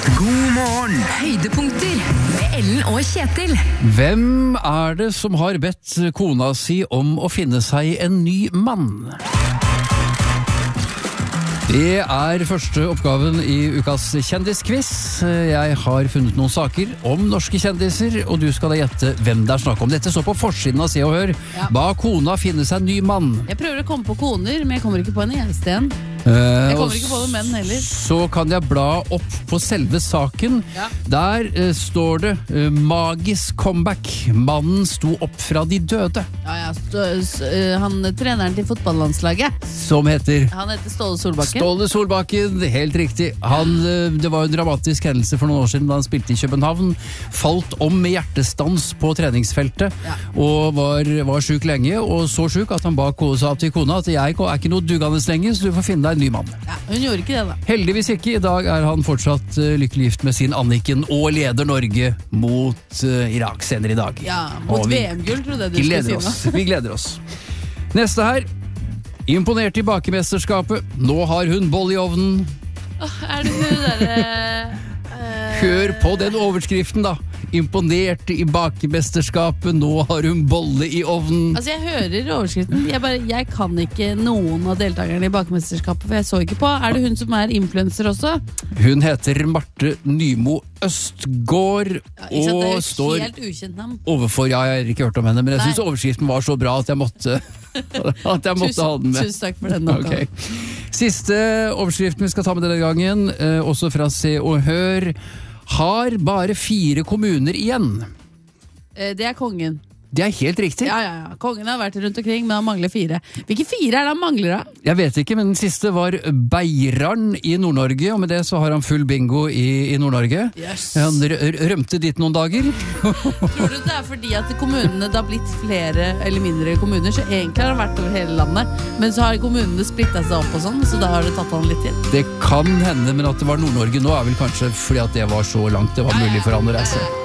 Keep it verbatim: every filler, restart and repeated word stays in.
God morgen. Høydepunkter med Ellen og Kjetil. Hvem er det som har bedt kona si om å finne seg en ny mann? Det er første oppgaven i ukas kjendisquiz. Jeg har funnet noen saker om norske kjendiser, og du skal da gjette hvem det er snakk om. Dette står på forsiden av Se og Hør. Ja. Ba kona finne seg en ny mann. Jeg prøver å komme på koner, men jeg kommer ikke på en eneste en. Jeg kommer ikke på det menn heller. Så kan jeg bla opp på selve saken. Ja. Der uh, står det uh, magisk comeback. Mannen sto opp fra de døde. Ja, ja, stå, s, uh, han treneren til fotballandslaget. Som heter Han heter Ståle Solbakken. Ståle Solbakken, helt riktig. Han, uh, det var en dramatisk hendelse for noen år siden da han spilte i København. Falt om med hjertestans på treningsfeltet. Ja. Og var, var syk lenge. Og så syk at han ba sa til kona at jeg er ikke noe duggende lenger, så du får finne deg en ny mann. Ja, hun gjorde ikke det da. Heldigvis ikke. I dag er han fortsatt uh, lykkelig gift med sin Anniken og leder Norge mot uh, Irak senere i dag. Ja, mot Og vi V M-gull, trodde jeg du skulle gleder si oss. nå. Vi gleder oss. Neste her. Imponert i bakemesterskapet. Nå har hun boll i ovnen. Åh, er det hun der... Uh, Hør på den overskriften da. Imponert i bakemesterskapet. Nå har hun bolle i ovnen. Altså, jeg hører overskriften. Jeg, bare, jeg kan ikke noen av deltakerne i bakemesterskapet, for jeg så ikke på. Er det hun som er influencer også? Hun heter Marte Nymo Østgård, Ja, ikke sant, det er og jo står helt ukjent navn. overfor, ja, jeg har ikke hørt om henne, men jeg Nei. synes overskriften var så bra at jeg måtte, at jeg måtte Tusen, ha den med. tusen takk for den oppgaven. Ok. Siste overskriften vi skal ta med denne gangen, eh, også fra Se og Hør. Har bare fire kommuner igjen. Eh, Det er kongen. Det er helt riktig. Ja, ja, ja. Kongen har vært rundt omkring, men han mangler fire. Hvilke fire er det han mangler da? Jeg vet ikke, men den siste var Beiran i Nord-Norge, og med det så har han full bingo i, i Nord-Norge. Yes. Han rø- rømte dit noen dager. Tror du det er fordi at kommunene det har blitt flere eller mindre kommuner, så egentlig har han vært over hele landet, men så har kommunene splittet seg opp og sånn, så da har det tatt han litt tid. Det kan hende, men at det var Nord-Norge nå er vel kanskje fordi at det var så langt det var mulig for han å reise.